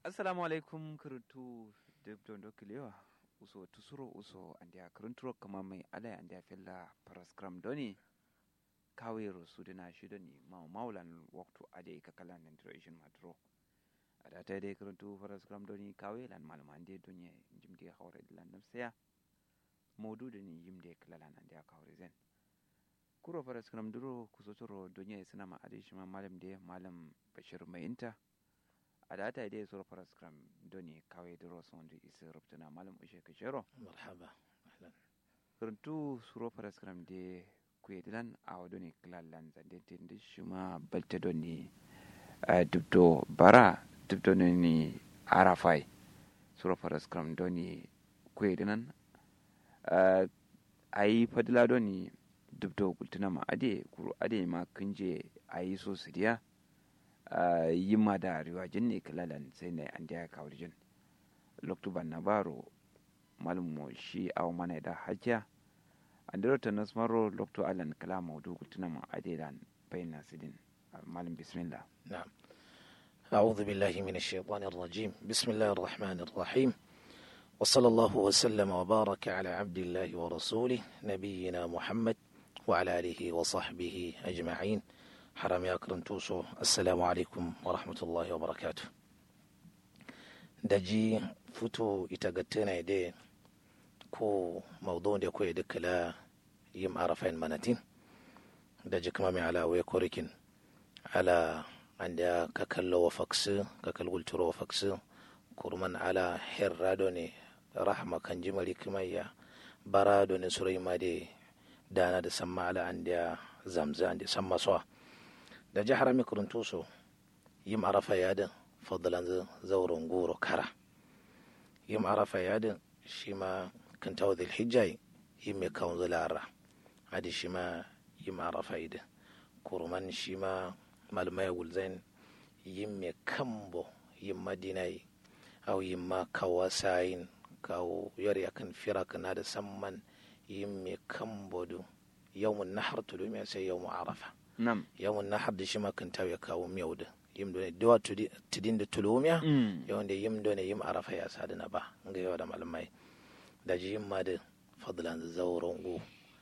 Assalamu alaikum kurutu dubdon dokilewa uso tusuro uso andia kurunturo kama mai alai andia fella paraskram doni kawero sudina shidoni maulan waktu ade kakalan introduction madro ada ta dai kuruntu paraskram doni kawelan malmande donye jimde hawre dilan nafsiya modu doni jimde kalalan andia kawre zen kuro paraskram duro kusotoro donye sinama ade shima malam de malam bashir mai inta a da ta dai sura paraskram doni kawai da roson da isa rubtuna malam ushe kashero marhaba ahlan kuruntu sura paraskram de kuedilan a doni klallan zande tin da shima balta doni dubdo bara dubdo ni arafai sura paraskram doni kuedilan ayi fadila doni dubdo gultuna ma ade kuru ade ma kunje ayi so sidiya yi ma da riwajin ne kalalan sai na an da ya kawo jin loktuban na baro malmo shi aw mana da hajja an da ta nasmaro loktu alan kala maudu kutuna ma adelan bayna sidin malam bismillah na'am a'udhu billahi minash shaitanir rajim bismillahir rahmanir rahim wa sallallahu wa sallama wa baraka ala abdillahi wa rasulih nabiyyina muhammad wa ala alihi wa sahbihi ajma'in haram ya karanto so assalamu alaikum wa rahmatullahi wa barakatuh da ji fito ita gattana da ko mawdon da koyi dukala yim arafain manatin da ji kuma mai alawa korikin ala anda ka kallo wa faksu ka kalgulturo wa faksu kurman ala herrado ne rahma kan jimari kuma ya barado ne surai ma da dana da samma ala anda zamza anda samma so da jihar mikuruntu so yim arafa yadin fadalan zauren goro kara yim arafa yadin shi ma kan tawadil hijjai yim mai kawun zulara hadi shi ma yim arafa yadin kurman shi ma malmai gulzain yim mai kambo yim madinai au yim ma kawasayin kawo yari akan firaka na da samman yim mai kambo du yawmun nahar tulumi sai yawmun arafa nam yawon na har da shi makan tawo ya kawo miyau da yim do ne dawa tudin da tulumiya yawon da yim do ne yim arafa ya sadu na ba ga yawa da malamai da ji yim ma da fadlan zauren go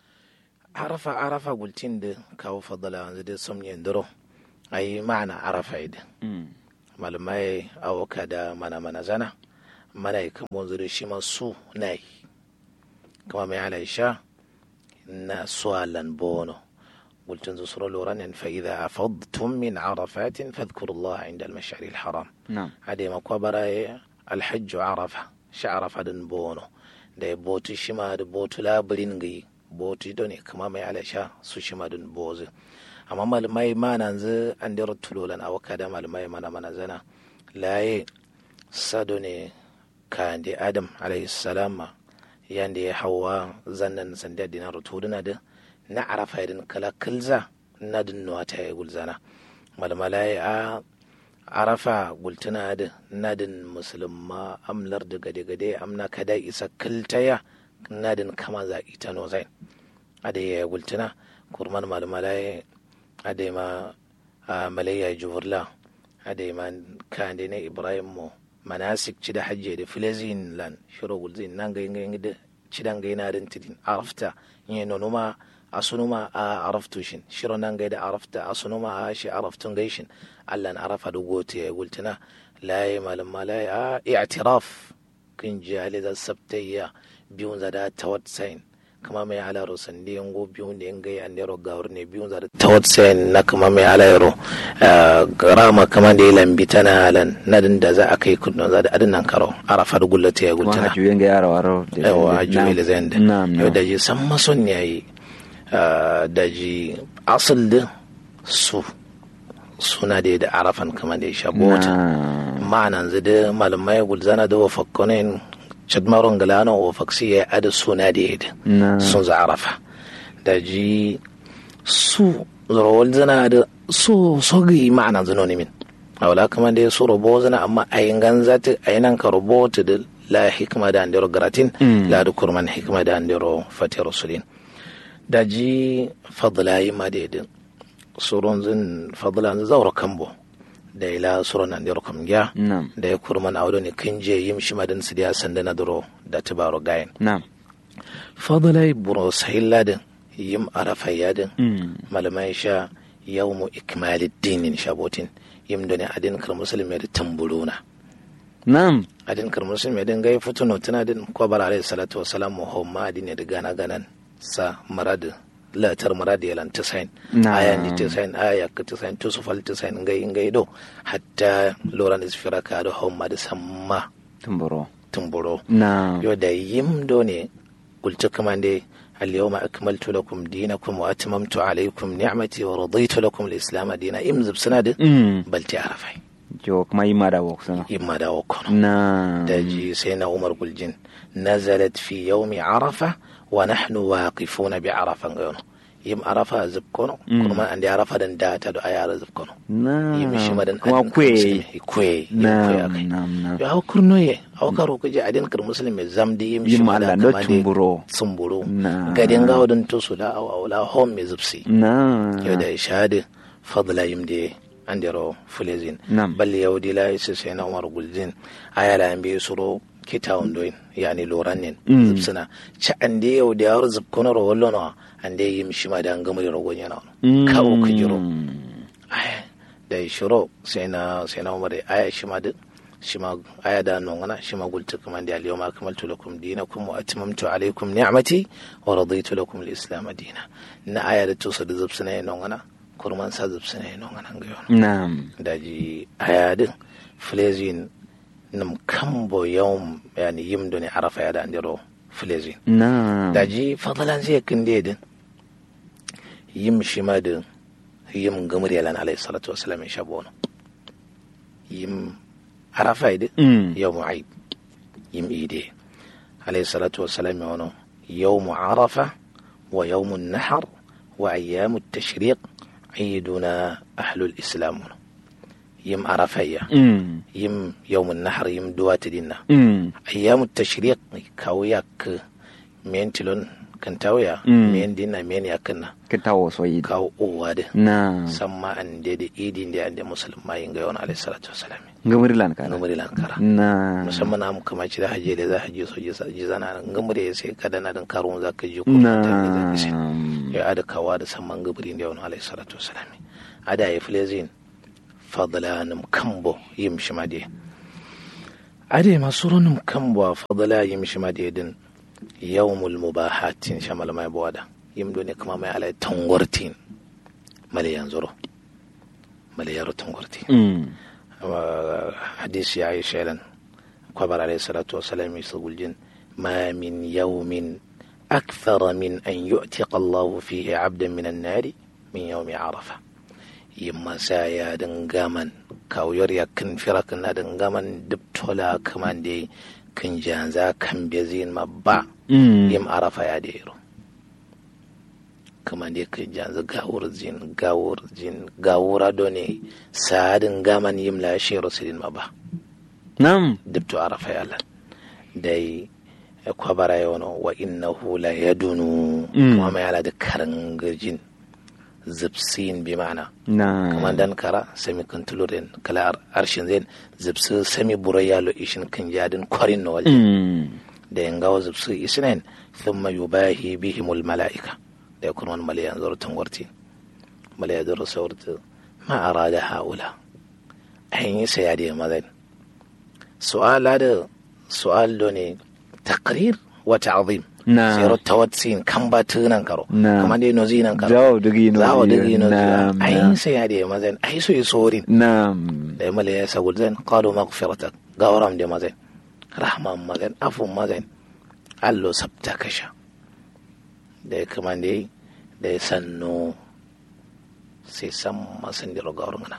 arafa gultin da kawo fadlan da somni ndoro ai ma'ana arafa ida malamai awaka da mana zana mana kan bonzo da shi ma su nai kama mai alaisha na sualan bono قلت انزل سورة لوران فإذا أفضتم من عرفات فاذكروا الله عند المشعر الحرام نعم هذه مكوبرة الحج عرفة شعرفة دن بونو ده بوتي شما ده بوتو لا بلينغي بوتي دوني كما ما على شا سو شما دن بوز أما مالماي ما ننزل عند رتلولان أو كذا مالماي ما نزنا لا سادوني كان دي آدم عليه السلام ياندي حواء زنن سندي دينا رتولنا ده na arafa irin kala kilza na dinnuwa ta yi gulzana malmalai a arafa gultuna da nadin musulma amlar da gade-gade amna kada isa kiltaya nadin kama za ita no zai ada ya gultuna kurman malmalai ada ma malayya jurla ada ma kande ne ibrahim mo manasik ci da hajji da filazin lan shiro gulzin nan ga yin da cidan ga yana din tidin arafta yin nonuma asunuma a araftushin shiro nan gaida arafta asunuma a shi araftun gaishin allan arafa da gote ya gultuna laye malam malai a i'tiraf kin ji aliza sabtayya biyun zada tawat sain kama mai ala rosan da yango biyun da yangai an yaro gawar ne biyun zada tawat sain na kama mai ala yaro rama kama da yalan bitana alan nadin da za a kai kudin zada adinan karo arafa da gullata ya gultuna wa juyen ga yara waro yawa juyen da zan da yau da ji san mason yayi daji asal da suna da arafan kamar da ya shabo wata ma'anan zai da malamai gulzana da wafakkonin shadmaron galana wafaksi ya ada suna da ya sun za arafa daji su zarowar zana da so gi ma'anan zano ne min a wala kamar da ya so robo zana amma a yin ganza ta a yi nan ka robota da la hikima da andero garatin la da kurman hikima da andero fatih rasulin daji fadlayi ma da yadda tsoron zin fadlan zaura kambo da ila suro nan dir kam gya Na'am. da ya kurman awdo ne kinje yim shimadin sidiya sandana duro da tibaro gayin Na'am. fadlai buro sahilladin yim arafa yadin malamai sha yawmu ikmalid dinin shabotin yim doni adin kar muslimi da tambuluna Na'am. adin kar muslimi din gai futuno tana din ko bar alayhi salatu wassalam muhammad ne da gana ganan sa marad latar marad yalan tisain aya ni tisain aya ka tisain to sufal tisain ngai do hatta loran isfiraka do muhammad samma tumburo Na'am. yo da yim doni قلت كمان دي اليوم أكملت لكم دينكم وأتممت عليكم نعمتي ورضيت لكم الإسلام دينا إمزب سناد بل تعرفي جوك ما يمادا وقسنا يمادا وقنا نعم. تجي سينا عمر قلجن نزلت في يوم عرفة ونحن واقفون بعرفة غيونه يم عرفة زبكونه كما عندي عرفة دن داتا دو أيار زبكونه نعم. يمشي مدن كما كوي نعم نعم. يا كرنوي أو كارو كجا أدين كر مسلم زمدي يمشي يمالا مدن نتمبرو sumburu نعم. gadin gawo don to su la aw la hom me zubsi نعم. yo da ishade fadla yimde andero fulezin نعم. bal yawdi la sai na umar guljin ayala ambe suro kitawon doin yani loranin zubsina cha ande yawdi yar zubkono ro wallono ande yim shima da ngamuri ro gonya na kawo kujiro ay da shuro sai na umar aya shima da shima aya da nongana shima gulta kuma da al-yawma akmaltu lakum dinakum wa atmamtu alaykum ni'mati wa raditu lakum al-islam dina na aya da tusa da zubsina nongana kurman sa zubsina nongana ngayon نعم. daji aya din flezin nam kambo yawm yani yimdo ne arafa ya da andiro flezin نعم. daji fadlan zai kinde din yim shima din yim gamri yalan alayhi salatu wassalam shabono yim arafa ide yawmu aid yim ide alayhi salatu wassalam yono yawmu arafa wa yawmu nahar wa ayyamu tashriq عيدنا أهل الإسلام يم عرفية يم يوم النحر يم دوات دينا أيام التشريق كاوياك مين تلون كنتاويا مين دينا مين يكنا كنتاو سويد كاو أواد نعم. سما أندي دي إيدين دي أندي مسلم ما ينغيون عليه الصلاة والسلام نغمري لانكارا نغمري لانكارا نعم. musamman na muka mace da hajji da za hajji so jizana ngamure sai kada na dan karun zaka ji ko نعم. ya ada kawa da samman gabrin da wani alayhi salatu wasalam ada ya filezin fadlanum kambo yim shimade ada masurunum kambo fadla yim shimade din yawmul mubahatin shamal mai bawada yim do ne kuma mai alai tangortin male yanzuro male yaro tangortin hadisi ya yi shailan kwabar alayhi salatu wasalam yusugul jin ma min yawmin أكثر من أن يعتق الله فيه عبدا من النار من يوم عرفة يما سايا دنغامان كاو يريا كن فرقنا دنغامان دبتولا كمان دي كن جانزا كن بيزين مبا يم عرفة يا ديرو كمان دي كن جانزا غاور زين غاورا دوني سا دنغامان يم لا شيرو سيدين مبا نعم. دبتو عرفة يا لان داي kwabara yawano wa innahu la yadunu kuma mai ala da karan gajin zipsin bi ma'ana kuma dan kara sami kantulurin kala arshin zain zipsu sami buraya lo ishin kan jadin kwarin no walje da yangawa zipsu isnen thumma yubahi bihimul malaika da yakun wal malayan zurtun warti malaya da rasultu ma arada haula ayin sai ya da mazan su'al do ne تقرير وتعظيم نعم. سيرو توتسين كم باتنان كرو نعم. كمان دي نوزينان كرو زاو دقي نعم. أين سيادي مازين أي سو يسورين نعم. دائما لي يسأقول زين قالوا مغفرتك قاورام دي مازين رحمة مازين أفو مازين ألو سبتكشا دي كمان دي سنو سيسمى سندرو قاورمنا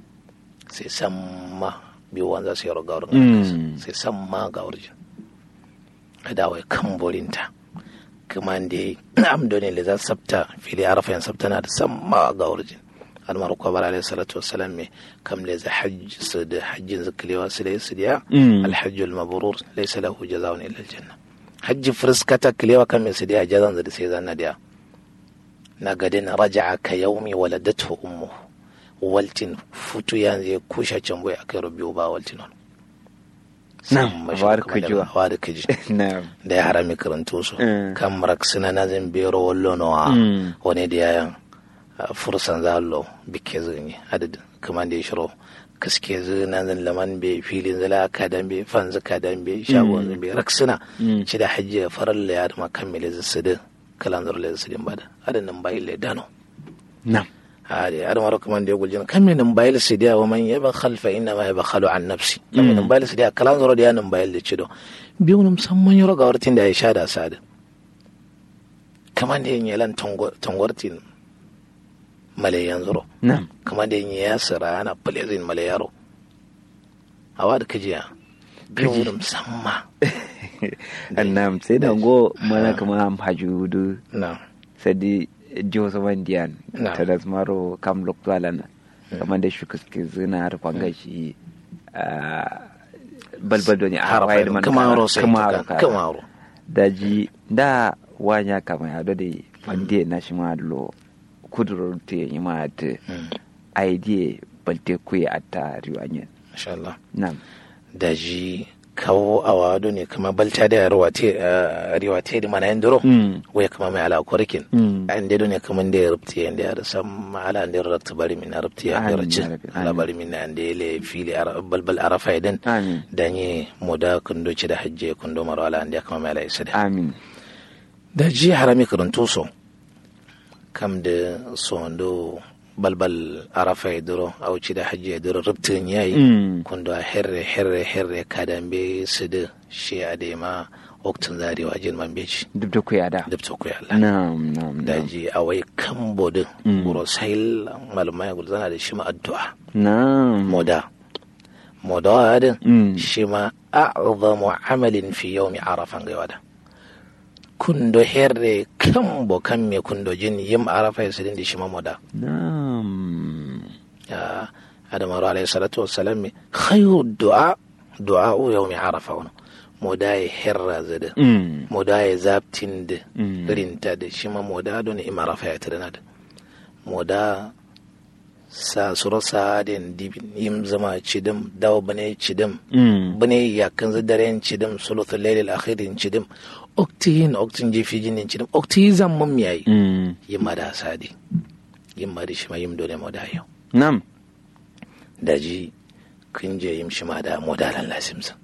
سيسمى بيوانزا سيرو قاورمنا سيسمى قاورجن adawai kan borinta kuma da amdoni le za sabta fili arafa yan sabta na da samma ga urjin almar ko bara alayhi salatu wassalam me kam le za hajj sad hajjin zakliwa sile sidiya alhajj almabrur laysa lahu jazaa'un illa aljanna hajj friskata kliwa kam sidiya jazan da sai zanna dia na gadin raja'a ka yawmi waladathu ummuhu waltin futu yanzu kusha can boy akai biyu ba waltin on Na'am, war kujuwa. war kuji Na'am. da ya harami karanto su kan marak suna na zan bero wallo no wani da yayan fursan zallo bike zuni adad kaman da ya shiro kaske zuna zan laman be filin zala kadan be fanzu kadan be shagon zan be raksuna ci da hajji faral ya da makammile zasudu kalan zur le zasudu bada adan nan bai le dano Na'am. هذه أنا مرة كمان يقول جنا كم من موبايل سيديا ومن يبخل فإنما يبخل عن نفسه كم من موبايل سيديا كلام زور ديان موبايل لتشدو بيونم سمون يرى قارتين ده إشادة سادة كمان دي يلان تنغورتين ملايين زورو Na'am. كمان دي ياسر أنا بليزين ملايارو أواد كجيا بيونم سما Na'am, sai da go mana kama am hajudu نعم sadi jo saman diyan Na'am. ta da maro kam loktualan kamar da shi kuske zina har fanga shi balbal ne a wayar man kamaro sai kamaro kamaro daji da wanya kama ya da fande na shi ma lo kudurar te yi ma ta idea balte kuyi atta riwanyen ما شاء الله na'am daji kawo awado ne kama balta da riwate da mana yandoro waya kama mai ala kwarkin an dedo ne kama da ya rubti yanda ya rasa ala da ya rubta bari min rubti ya yarci ala bari min an da ya le fili balbal arafa idan amin da ne moda kundo ci da hajje kundo maro ala da ya kama mai ala isa da amin daji harami karanto so kam da sondo balbal arafa idoro au ci da hajji idoro rubtin yayi kundo a herre kadambe su da shi a da ma oktun zari wajen man beji duk da kuya da duk to kuya Allah na'am daji a wai kan bodin buro sahil malumai gulzana da shi ma addu'a na'am moda din shi ma a'zamu amalin fi yawmi arafan gaiwa da kundo herre kambo kamme kundo jin yim arafa yasidin di shima moda na'am ya adam alayhi salatu wassalam khayru du'a yawmi arafa wana moda ya herra zada moda ya zaptin da rinta da shima moda don im arafa ya tirana da moda sa surasa den dibin yim zama cidim dawo bane cidim bane yakan zadaren cidim sulutul layl al-akhirin cidim oktin jifi jinin cidim okti zamman yayi yimma da sadi yimma da shi ma yim dole moda yau na'am daji kunje yim shi ma da modalan lasimsa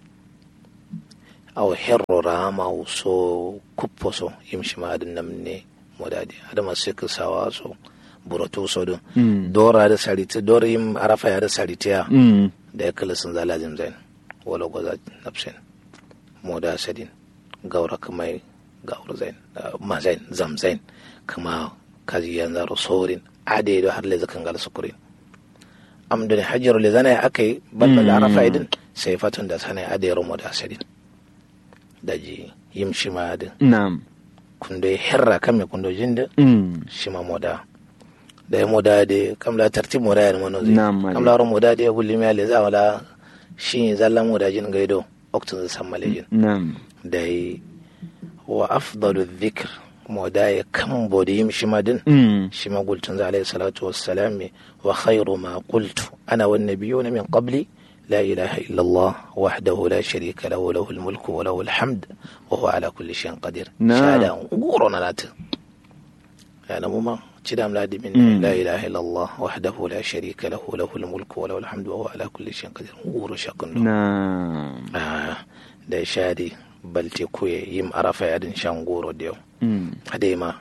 aw herrora ma so kupposo yim shi ma din namne modadi adama sik sawa so burato so do dora da sarita dora yim arafa ya da sarita da ya kala sun zalazim zain wala goza nafsin moda sadin gaura kamai gaura zain ma zain zam zain kama kaji yanzu sorin ade do har le zakan gal sukurin amdani hajjar le zana akai balbal arafa idin sai fatun da sanai ade moda sadin daji yim shima din na'am kundo herra kame kundo jinda shima moda da ya moda de kamla tartib moda ya mono zai kamla ro moda de gulli mi ale za wala shi zallan moda jin gaido oktun san malejin na'am dai wa afdalu dhikr moda ya kan bodi yim shima din shima gultun za alayhi salatu wassalam wa khairu ma qultu ana wan nabiyuna min qabli لا إله إلا الله وحده لا شريك له له الملك وله الحمد وهو على كل شيء قدير شهادة غورنا لات يعني مما تدام لا من لا إله إلا الله وحده لا شريك له له الملك وله الحمد وهو على كل شيء قدير غور شكن na'am da shadi balti kuye yim arafa yadin shan goro da yau hadema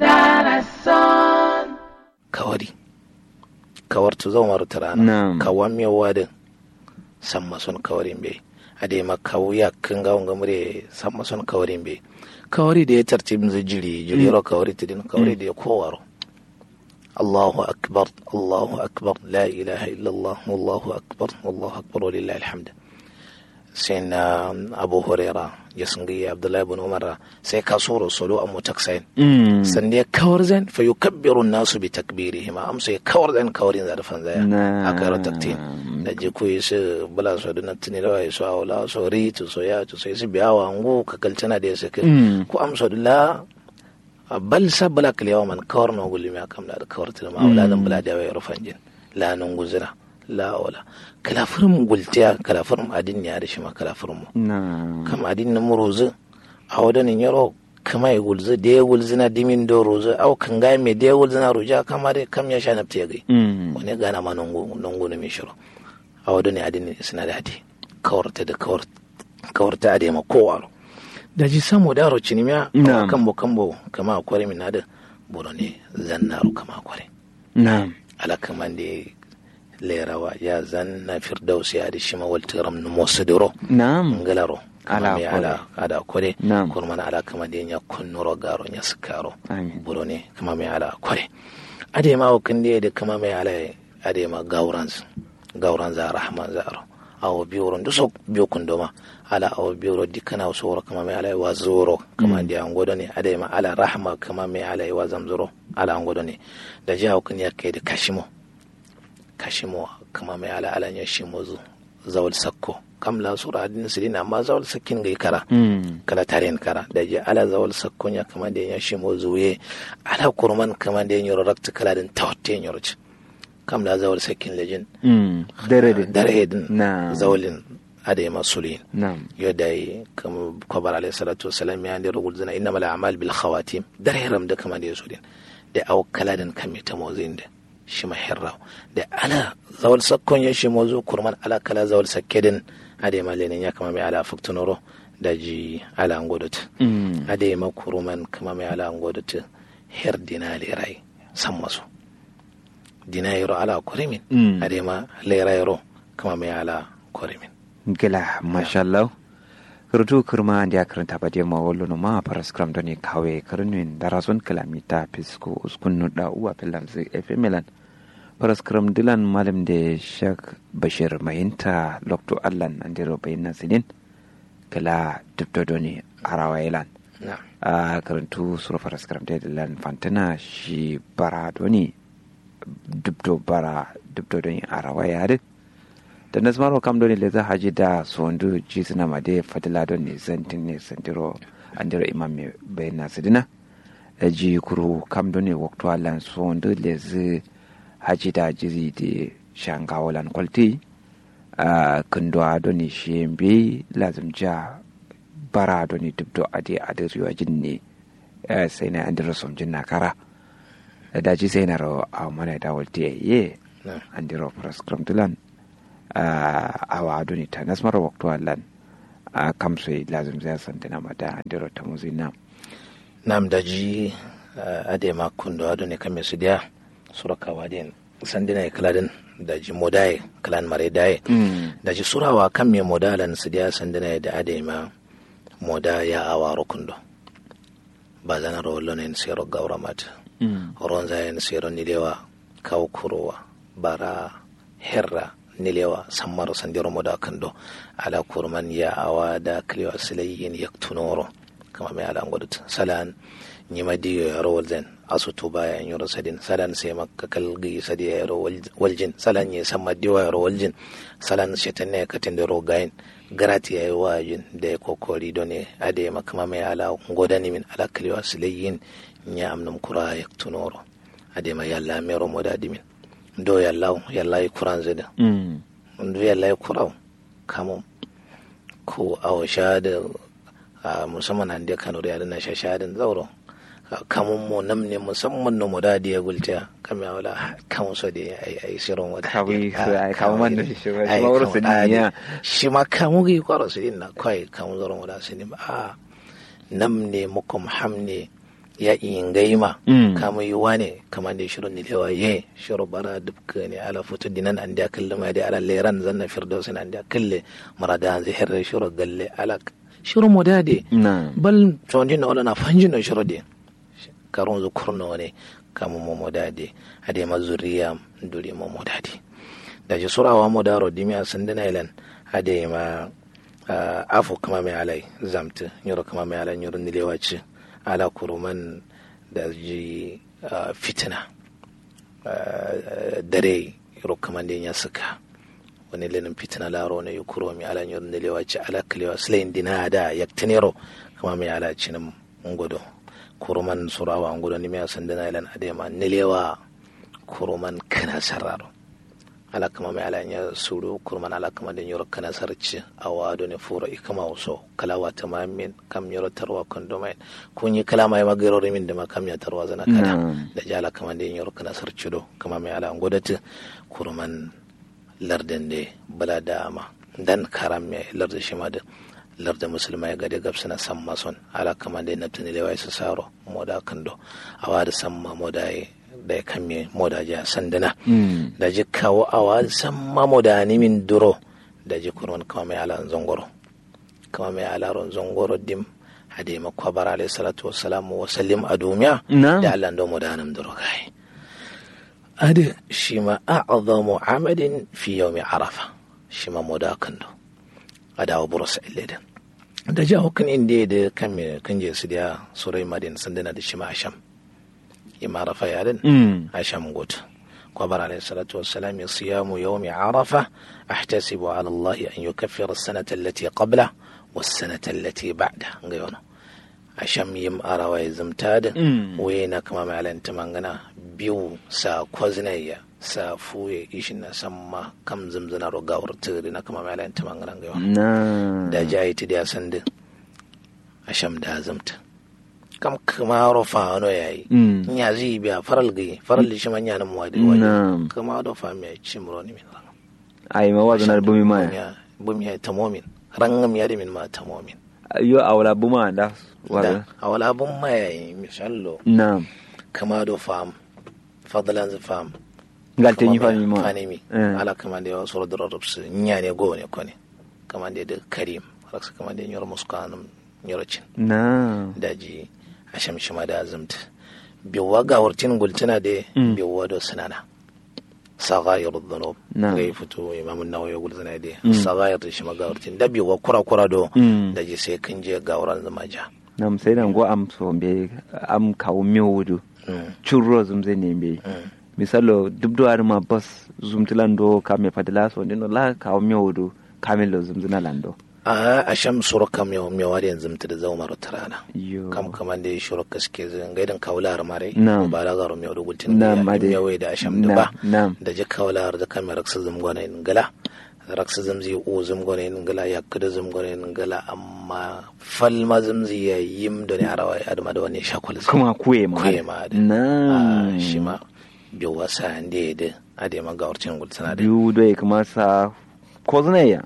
kawartu zan waru tarana kawan mewa din samma son kawarin be ade ma kawuya kan gawon gamure samma son kawarin be kawari da ya tartibin jiri ro kawari tidin kawari da ya kowaro Allahu akbar la ilaha illallah wallahu akbar walillahi alhamd sai na Abu Huraira ya sungi Abdullahi ibn Umar sai ka soro solo a mutaksain san ya kawar zan fa yukabbiru an-nasu bi takbirihim am sai kawar zan kawarin za da fanzaya aka ra taktin da je ko yesu bala so da tuni da yesu awla so ritu so ya to sai su biyawa ngo ka kaltana da yesu ko am so la bal sabala kal yawman kawar no gulli ma kam da kawar tana ma awla dan bala da wai rufanjin la nan guzira la wala kalafirin gultiya kalafirin adin ya da shi ma kalafirin mu kam adin na muruzu a wadanin yaro kama ya gulzu da ya gulzu na dimin do rozu au kan ga me da ya gulzu na ruja kama da kam ya sha nafta ya gai wani gana ma nungu na mai shiro a wadanin adin suna da hadi kawarta da kawarta ade ma kowaro da ji samu da ro cinimiya kambo kama akware min da boro ne zannaru kama akware na'am ala kaman da lerawa ya zanna firdausi ya da shima waltiram no mosadoro na'am ngalaro ala ada kware na'am kurmana ala kama da nya kunnuro garo nya skaro amin boro ne kama mai ala kware ade ma wakin da kama mai ala ade ma gauran za rahman zaro awo biwro nduso biyo kundoma ala awo biwro dikana usoro kama mai ala wa zoro kama da angodo ne ade ma ala rahma kama mai ala wa zamzoro ala angodo ne da jawo kun ya kai da kashimo kama mai ala nya shimo zawal sakko kam la sura adin sidin amma zawal sakkin gai kara kala taren kara da je ala zawal sakko nya kama da nya shimo zuye ala kurman kama da nya rakta kala din tawte nya roch kam la zawal sakkin lejin dare din zawalin ade masulin yodai kam kabar alayhi salatu wassalam ya ndi rugul zina innamal a'mal bil khawatim dare ram da kama da yasudin da aw kala din kam ta mozin da shi mahirra da ala zawal sakkon ya shi mozu kurman ala kala zawal sakkedin ade malenin ya kama mai ala faktunoro da ji ala ngodot ade ma kurman kama mai ala ngodot her dinali rai san maso dinayro ala korimin ade ma lerayro kama mai ala korimin gila mashallah rutu kurma andi akaranta bade ma wallo no ma paraskram doni kawe karnuin darason kalamita pisko uskunu da uwa pelamzi efemelan paraskram dilan malam de shak bashir mayinta lokto allan andiro bayna sidin kala dubdo doni arawailan a karantu sura paraskram de dilan fantana shi bara doni dubdo doni arawaya de da nasmaro kam doni leza haji da sondu jisna made fadila doni zantin ne sandiro andiro imam me bayna sidina ji kuru kam doni wakto allan sondu leza haji da jiri de shangawalan kwalti kundwa doni shembe lazim ja bara doni dubdo ade riwa jinne sai na andiro somjin na kara da ji sai na ro a mana da walti ye andiro prescribe tulan awa doni ta nasmar wakto allan kamsoi lazim za santana mata andiro ta muzina nam da ji ade ma kundwa doni kame su dia surakawa din sandina ya kaladin da ji modaye kalan mare daye da ji surawa kan me modalan su dia sandina ya da ade ma moda ya awa rukundo ba zana rollo ne sero gawra mata ronza en sero nilewa kawkurowa bara herra nilewa sammaro sandiro moda kando ala kurman ya awa da kliwa silayin yaktunoro kama me ala ngodut salan nyima diyo ya ro walzen asutu baya nyoro sadin salan sai makka kalgi sadi ya ro waljin salan ya samma diyo ya ro waljin salan shetan ne katin da ro gain garati ya wajin da kokori done ade makama mai ala ngodani min ala kliwa silayin nya amnum kura yaktunoro ade ma yalla mero modadi min do yalla kuran zeda ndo yalla kuraw kamo ko aw shada musamman ande kano da na shashadin zauro kamun mu namne musamman no modadi ya gulta kam ya wala kamun so da ai siron wada kamun da shi ma wuro siniya shi ma kamun gi kwaro sidin na kai kamun zaron wada sinim namne mukum hamne ya ingaima kamun yi wane kamar da shirin ni lewa ye shirin bara dubka ne ala futu dinan an da kalle ma da ala leran zanna firdausin an da kalle marada zai hirre shirin galle ala shirin modade bal tonjin na wala na fanjin na shirin de karun zukurno ne kamun mu modade ade mazuriya duri mu modade da ji surawa modaro dimi a sandina ilan ade ma afu kama mai alai zamta nyoro kama mai alai nyoro ni lewa ci ala kuruman da ji fitina dare yaro kamar da ya suka wani lenin fitina laro ne yi kuro mai ala yaro da lewa ci ala kalewa silayin dina da yaktinero kama mai ala cinin ngudu kuruman surawa ngudu ni mai sandana ilan adema nilewa kuruman kana sararo ala kama mai ala nya suru kurman ala kama da nyoro kana sarci awado ne furo ikama uso kalawa tamamin kam nyoro tarwa kondomai kunyi kalama ya magero min da makam ya tarwa zana kada da jala kama da nyoro kana sarci do kama mai ala ngodati kurman larden de bala dama dan karam me larde shima da larde musulmai ga da gabsana samma son ala kama da nabtani lewai su saro moda kando awada samma moda da ya kame moda ja sandana da ji kawo awa samma moda ni min duro da ji kurman kama mai ala zongoro kama mai ala ron zongoro dim hade makwabara alayhi salatu wassalam wa sallim a duniya da Allah ndo moda nam duro kai ade shima a'zamu amalin fi yawmi arafa shima moda kando ada burus illeda da jawo kan inde da kame kanje su da surai madin sandana da shima asham ima rafa yarin asham gut kwabar alayhi salatu wassalam siyamu yawmi arafa ahtasibu ala Allah an yukaffira as-sanata allati qabla was-sanata allati ba'da ngayono asham yim arawa zamtada wayna kama malanta mangana biyu sa kwaznaya sa fuye ishin na samma kam zamzana rogawar tiri na kama malanta mangana ngayono da jayi ti da sande asham da zamta kam kama rofa ano yayi nya zi biya faral shi manya na muwadi wani kama do fa me chimro ni min ai ma wazana bumi ma bumi ya tamomin rangam ya min ma tamomin yo awla buma da wala awla buma yayi misallo kama do fam fadlan za fam galte ni fami ma fanimi ala kama de sura darabs nya ne go ne kone kama de karim raksa kama de nyor muskanum nyorocin daji asham shima da azumta biwa ga wartin gultuna da biwa da sunana sagayir dhunub gai fito imam an-nawawi gultuna da sagayir shima ga wartin da biwa kura do da ji sai kan je ga wuran zamaja nam sai nan go am so be am kawo miwudu churro zumze ne be misalo dubduwar ma bas zumtilando kame fadila so dino la kawo miwudu kamelo zumzina lando a sham suraka mai wari yanzu mutu da zaumar tarana kam kaman da ya shuraka suke zan gaidan kawular mare ba da garo mai wadda gultin da ya wai da asham da ba da ji kawular da kamar raksa zamgona yin gala raksa zamzi o zamgona yin gala ya kada zamgona yin gala amma falma zamzi ya yim da ne arawa ya adama da wani shakwal kuma kuye ma da shi ma biyu wasa da ya da adema ga warcin gultana da biyu da ya kuma sa kozinaya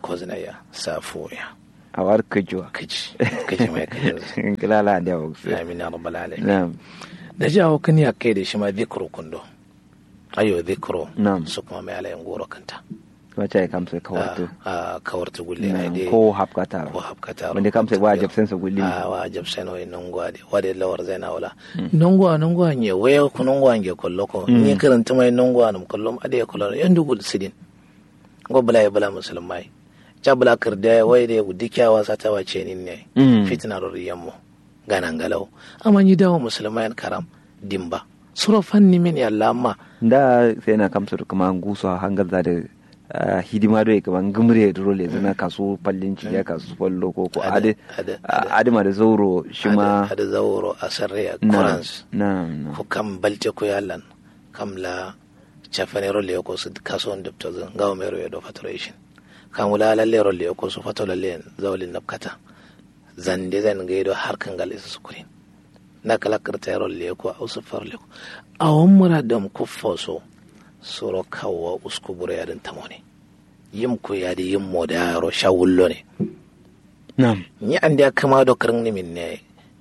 safoya a war kajuwa kaji mai kaji kilala da waksu amin ya rabbal alamin da jawo kan ya kai da shi ma zikru kundo ayo zikru su kuma mai alayin goro kanta wace ya kamsa kawartu kawartu gulle na dai ko hapkata wanda kamsa wajib sensa gulle wajib sen wai nongwa de wade lawar zaina wala nongwa ne waya ku nongwa nge kolloko ni karanta mai nongwa nam kollom ade kollo yandu gul sidin go bala musulmai jabla kirda wai da dikyawa sata wace ne fitna roriyammo ganan galau amma ni dawo musulmai karam dimba suro fanni min ya lamma da sai na kamsa kuma gusu hangar da hidima da kuma gumre role zana kasu fallinci ya kasu fallo ko adima da zauro shima da zauro asarriya qurans ko kam balte ko yallan kamla chafane rolle ko su kaso ndopto ngawo mero do faturation kan wala lalle rolle ko su fatolalle zawlin nabkata zande zan gaido har kan gal su kurin na kala karta rolle ko au safar le ko awon muradam ku foso soro kawo uskubure yadin tamone yim ko yadi yim moda ro shawullo ne ni ande kama do karin ni min ne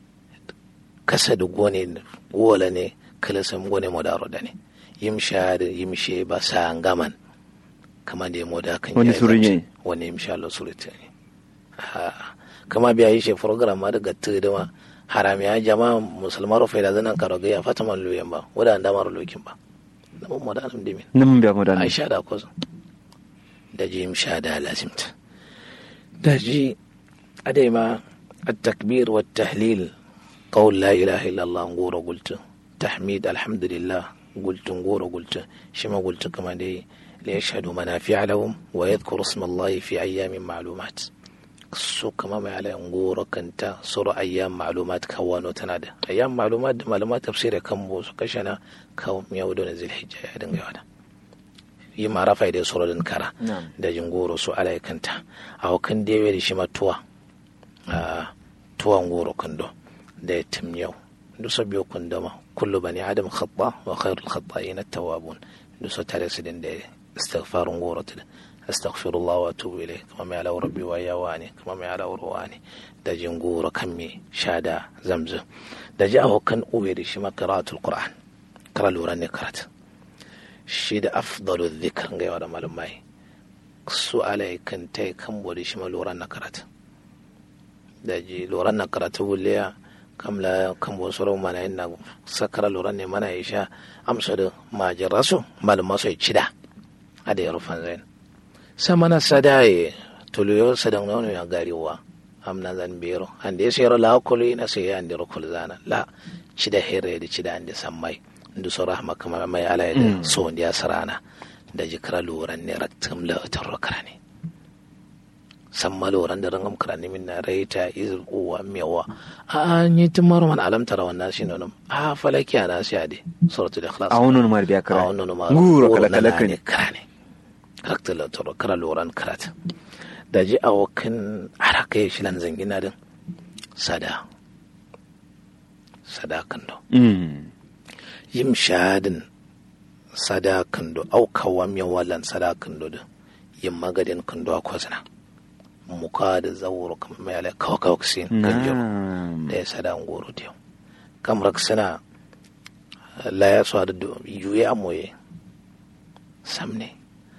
kasa do gone wala ne kala sam gone moda ro dane yimshe ba sa ngaman kama da mo da kan wani surunye wani insha Allah surute ne kama biya yi she program ma daga tudu ma haram ya jama'a musulmaro faida zanan karoga ya fata man luyen ba wada anda maro lokin ba da mo da nan dimin nan biya mo da Aisha da ko da ji imsha da lazimta da ji adai ma at-takbir wa at-tahlil qawl la ilaha illa Allah ngoro gultu tahmid alhamdulillah قلت شما قلت كما دي ليشهدوا منافع لهم ويذكر اسم الله في أيام معلومات سو كما ما على نقول كنت صور أيام معلومات كوانو تنادى أيام معلومات تفسير كم بوس كشنا كوم يودون ذي الحجة هذا yi marafa da surodin kara da jingoro su alaikanta a wakan dewe da shi matuwa tuwan goro kando da ya tim yau dusa biyu kundama kullu bani adam khata wa khairul khata'in at-tawwabun dusa tare su din da istighfarun goro ta astaghfirullah wa atubu ilayh kama mai ala rabbi wa yawani kama mai ala urwani da jingoro kan me shada zamzam da ji a wakan uwe da shi makaratul qur'an kara lura ne karatu shi da afdalu dhikr ga yawa da malamai su alaikan tai kan bodi shi ma lura na karatu da ji lura na karatu wuliya kamla kan bo soro mana ina sakara lura ne mana isha amsa da majarasu malama sai cida ada yarfan zain samana sadaye tuluyo sadan nono ya gariwa amna zan biro ande sero la kulu ina sai ande rokul zana la cida here da cida ande sammai ndu so rahma kama mai alayda so ndiya sarana da jikra luran ne raktam la tarrokani samma luran da rangam krani min na raita izul uwa mewa a ni tumar man alam tara wannan shi nono a falaki ana shi ade suratul ikhlas awunun mar biya kara awunun mar guro kala krani rakta la tarrokara luran krat da ji awakin haraka shi lan zangina din sadakan do yim shadin sadakan do aukawa miyan wallan sadakan do yin magadin kan do akwazina muka da zawuro kamar mai alai kawo sin kan jiro da ya sadan goro da yau kamar suna la ya so da yuye amoye samne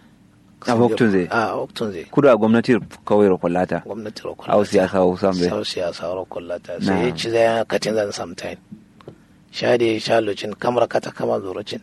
a waktun zai kudu a gwamnati kawai rokolata au siyasa au sambe sau siyasa rokolata sai ya ci zai katin zan samtain shade shalocin kamar kata kama zorocin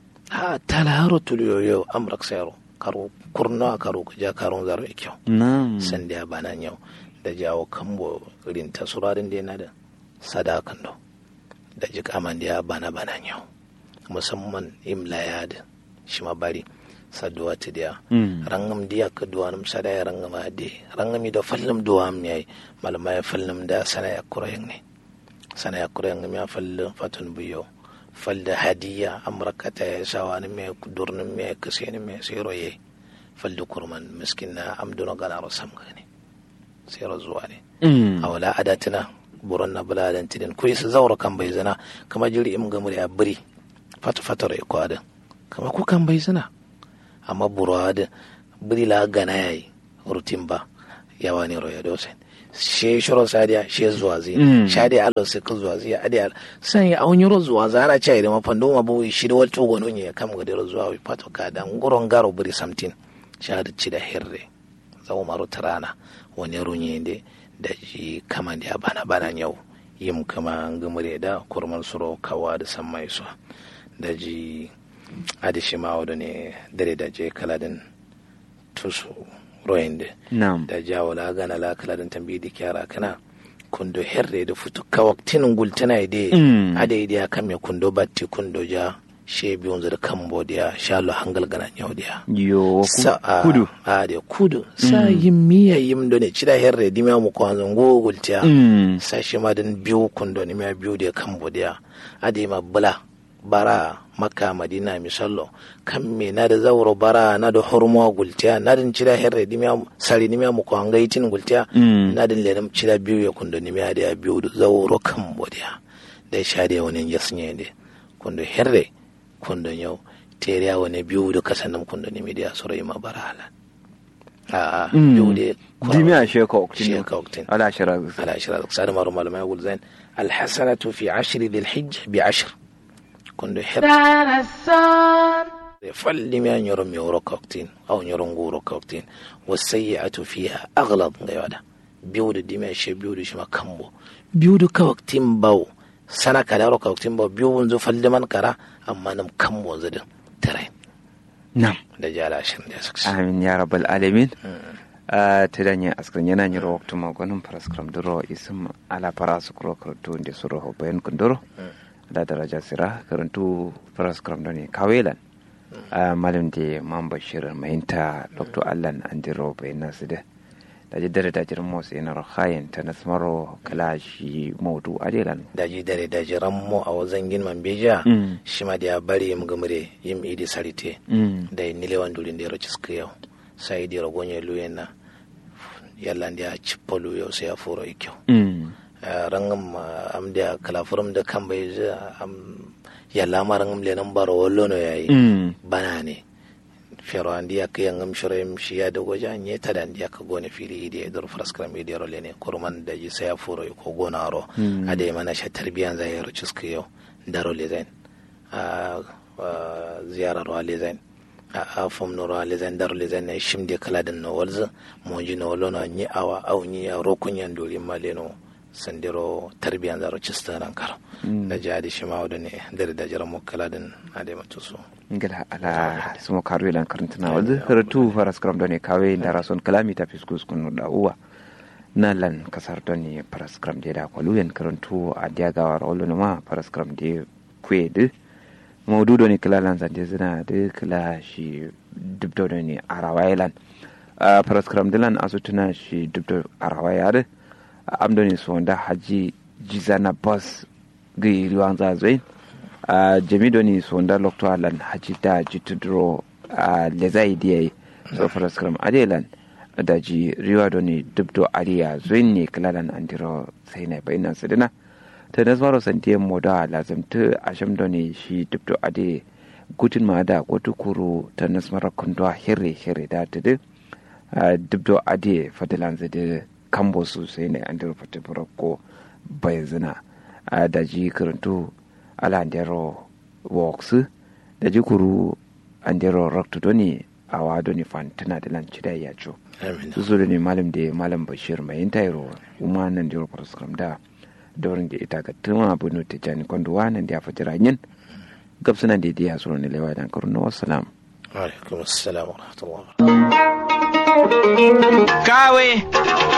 ha talaro tuliyoyo amrak sayaro karo kurna karo kuja karon zaro kyau san da bana yau da jawo kambo rinta surarin da yana da sadakan do da ji kaman da bana yau musamman imlaya da shi ma bari saduwa ta da rangam diya ka duwa nam sada ya rangama de rangami da fallam duwa am yayi malama ya fallam da sana ya kurayen ne sana ya kurayen ya fallam fatun biyo falda hadiya amrakata ya sawa ne me durnin me kase ne me siroye falda kurman miskin na amduna gana rasam gane siro zuwa ne awala adatina buran na buladan tidin kuyi su zaura kan bai zana kama jiri im gamur ya biri fata rai kwada kama ku kan bai zana amma burada biri la gana yayi rutin ba yawa ne roya dosen she shoro sadiya she zuwa zai shadi alo se ku zuwa zai adi san ya awon yoro zuwa zara chai da mafando mabu shi da walto gono ne kam ga dero zuwa wi pato ka dan goron garo biri samtin shadi ci da herre zawo maro tarana wani runye de da ji kaman da bana yau yim kama ngumure da kurman suro kawa da sammai su da ji adi shi ma ne dare da je kaladin tusu royinde da jawo la gana la kaladin tambi di kyara kana kundo herre da futu kawaktin gultana ide ade ide kame kundo batti kundo ja shebi unzur kambo dia shalo hangal gana nyaw dia yo kudu ade kudu sa yimmiya yimdo ne cida herre di ma mu ko ngo gultiya sa shi ma dan biyu kundo ne ma biyu de kambo dia ade ma bula bara makka madina misallo kan me na da zauro bara na da hurmo gultiya na din cida herre dimiya sari dimiya mu ko angaitin gultiya na din lenam cida biyu ya kundo dimiya da biyu da zauro kan bodiya da shade wani yasnye de kundo herre kundo yau teriya wani biyu da kasanam kundo dimiya da sorai ma bara hala biyu de dimiya sheko ala shara sada maru malama yaqul zain alhasanatu fi 10 dhil hijja bi 10 kundo her falli mi anyoro mi woro koktin aw nyoro nguro koktin wasayyi'atu fiha aghlad ngayada biudu dime she biudu shima kambo biudu koktin baw sana kada ro koktin baw biudu zo falli man kara amma nam kambo zedin tare nam da jala shin da saksa amin ya rabbal alamin ta danya askran yana nyiro waktu magonin paraskram duro isum ala parasu kro to nde suro ho bayan kunduro da daraja sira karantu paraskram doni kawelan malam de man bashir mainta dr allan andiro bayna sida da ji dare da jiran mo sai na rohayen ta nasmaro kala shi maudu adelan daji dare da jiran mu a wazan gin man beja shi ma da bari mu gumure yim idi sarite da nile wandurin da rocis kiyo sai di rogonye luyena yalla ndia chipolu yo sai afuro ikyo rangam am da kalafurum da kan bai am yalla marangam le nan baro wollo no yayi bana ne fero andi ak yangam shorem shiya da goja nye tada andi ak gone fili idi edur fraskram idi role ne kurman da ji sai afuro ko gona ro ade mana sha tarbiyan zai ro ciskiyo daro le zain ziyara ro le zain a fom no ro le zain daro le zain ne shimde kala dan no walza monji no wollo no nyi awa aw nyi ro kunyan doli maleno sandiro tarbiyan zaro cistaran karo da jadi shi ma wadane dare da jira mu kala dan ade matuso ngala ala sumo karu lan karantana wadda haratu faras kram doni kawe da rason kalami ta fiskus kunu da uwa na lan kasar doni faras kram de da kwalu yan karantu a diaga wa rolo ma faras kram de kwe de maudu doni kala lan zande zina de kala shi dubdo doni arawailan faras kram de lan asutuna shi dubdo arawaya de amdoni so da haji jizana bus gi riwanza zoi jamido ni sonda lokto alan hajita jitudro lezai diye so faraskram adelan daji riwa doni dubdo aliya zuinni kalalan andiro sai na bayinan sadina ta nazmaro santiye moda lazimta asham doni shi dubdo ade gutin ma da kotukuru ta nazmaro kundwa hire da tade dubdo ade fadalan zade kambo su sai na andiro fatibura ko bayzina daji karantu ala andero works da jikuru andero raktu doni awa doni fantana da lanci da ya co su ne malam da malam bashir mai yin tayro kuma nan jiro program da daurin da ita ga tuma bunu ta jani kwando wannan da ya fi jiragen gabsuna da ya so ne lewa dan karnu wassalam alaikum assalam wa rahmatullah kawe